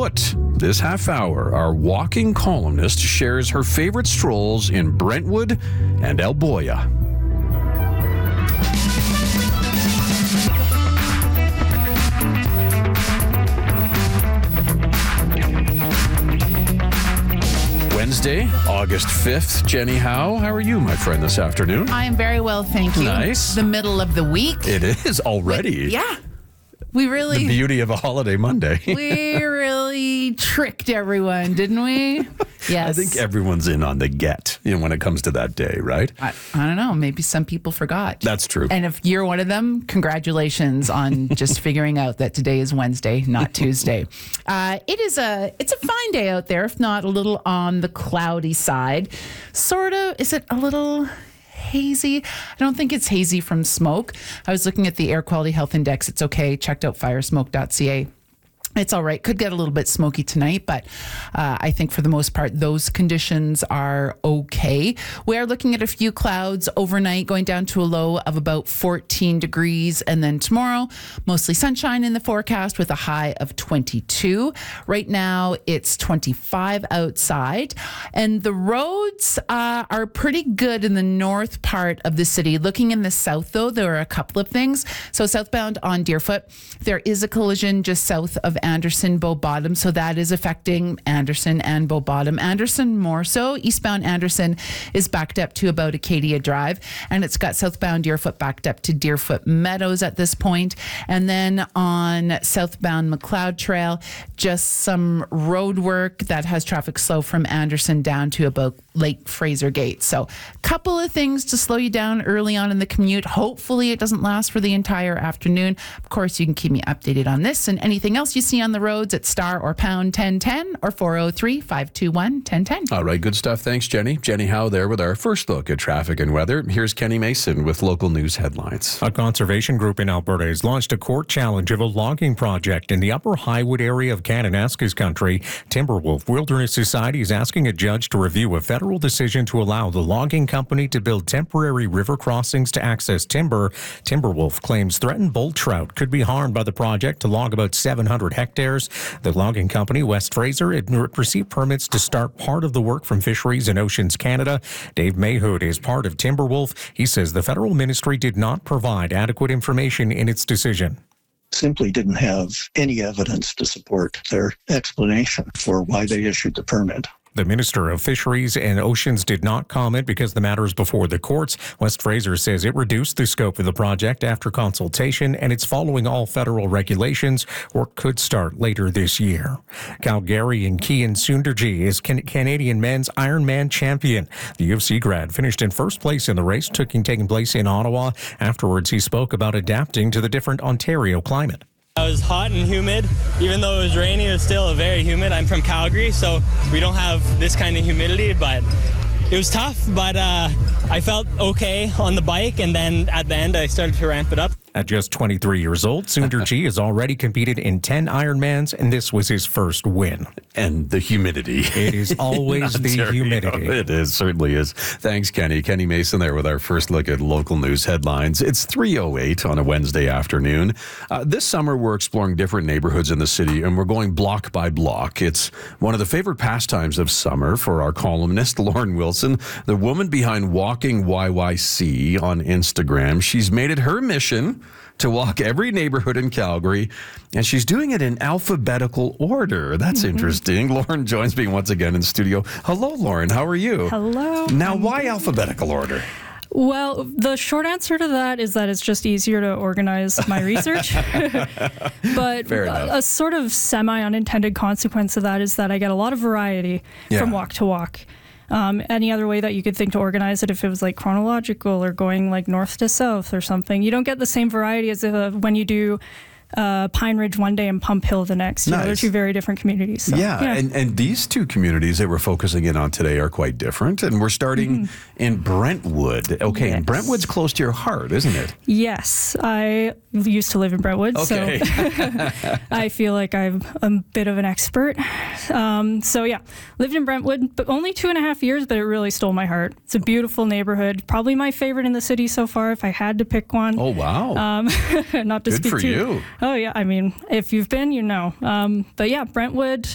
foot. This half hour, our walking columnist shares her favorite strolls in Brentwood and Alboya. Wednesday, August 5th. Jenny Howe, how are you, my friend, this afternoon? I am very well, thank you. Nice. The middle of the week. It is already. Yeah. We really... The beauty of a holiday Monday. We really tricked everyone, didn't we? Yes. I think everyone's in on the get, when it comes to that day, right? I don't know. Maybe some people forgot. That's true. And if you're one of them, congratulations on just figuring out that today is Wednesday, not Tuesday. It's a fine day out there, if not a little on the cloudy side. Sort of. Is it a little hazy? I don't think it's hazy from smoke. I was looking at the air quality health index. It's okay. Checked out firesmoke.ca. It's all right. Could get a little bit smoky tonight, but I think for the most part, those conditions are okay. We are looking at a few clouds overnight, going down to a low of about 14 degrees. And then tomorrow, mostly sunshine in the forecast with a high of 22. Right now, it's 25 outside. And the roads are pretty good in the north part of the city. Looking in the south, though, there are a couple of things. So southbound on Deerfoot, there is a collision just south of Anderson, Bow Bottom. So that is affecting Anderson and Bow Bottom. Anderson more so. Eastbound Anderson is backed up to about Acadia Drive. And it's got southbound Deerfoot backed up to Deerfoot Meadows at this point. And then on southbound McLeod Trail, just some road work that has traffic slow from Anderson down to about Lake Fraser Gate. So a couple of things to slow you down early on in the commute. Hopefully it doesn't last for the entire afternoon. Of course, you can keep me updated on this and anything else you see on the roads at star or pound 1010 or 403-521-1010. All right, good stuff. Thanks, Jenny. Jenny Howe there with our first look at traffic and weather. Here's Kenny Mason with local news headlines. A conservation group in Alberta has launched a court challenge of a logging project in the Upper Highwood area of Kananaskis Country. Timberwolf Wilderness Society is asking a judge to review a federal decision to allow the logging company to build temporary river crossings to access timber. Timberwolf claims threatened bull trout could be harmed by the project to log about 700 hectares. The logging company, West Fraser, had received permits to start part of the work from Fisheries and Oceans Canada. Dave Mayhood is part of Timberwolf. He says the federal ministry did not provide adequate information in its decision. Simply didn't have any evidence to support their explanation for why they issued the permit. The Minister of Fisheries and Oceans did not comment because the matter is before the courts. West Fraser says it reduced the scope of the project after consultation and it's following all federal regulations. Work could start later this year. Calgarian Kian Sundarji is Canadian men's Ironman champion. The UFC grad finished in first place in the race, taking place in Ottawa. Afterwards, he spoke about adapting to the different Ontario climate. It was hot and humid. Even though it was rainy, it was still very humid. I'm from Calgary, so we don't have this kind of humidity, but it was tough, but I felt okay on the bike, and then at the end, I started to ramp it up. At just 23 years old, Sundarji has already competed in 10 Ironmans, and this was his first win. And the humidity. It is always the humidity. It is, certainly is. Thanks, Kenny. Kenny Mason there with our first look at local news headlines. It's 3:08 on a Wednesday afternoon. This summer, we're exploring different neighborhoods in the city, and we're going block by block. It's one of the favorite pastimes of summer for our columnist, Lauren Wilson, the woman behind Walking YYC on Instagram. She's made it her mission to walk every neighborhood in Calgary, and she's doing it in alphabetical order. That's interesting. Lauren joins me once again in studio. Hello, Lauren. How are you? Hello. Now, why alphabetical order? Well, the short answer to that is that it's just easier to organize my research. But a sort of semi-unintended consequence of that is that I get a lot of variety from walk to walk. Any other way that you could think to organize it, if it was like chronological or going like north to south or something, you don't get the same variety as when you do Pine Ridge one day and Pump Hill the next. Nice. They're two very different communities. So, and these two communities that we're focusing in on today are quite different. And we're starting in Brentwood. Okay, and Brentwood's close to your heart, isn't it? Yes, I used to live in Brentwood, so I feel like I'm a bit of an expert. Lived in Brentwood, but only 2.5 years, but it really stole my heart. It's a beautiful neighborhood, probably my favorite in the city so far, if I had to pick one. Oh, wow. Not to Good speak for to you. Oh, yeah. I mean, if you've been, you know. But yeah, Brentwood,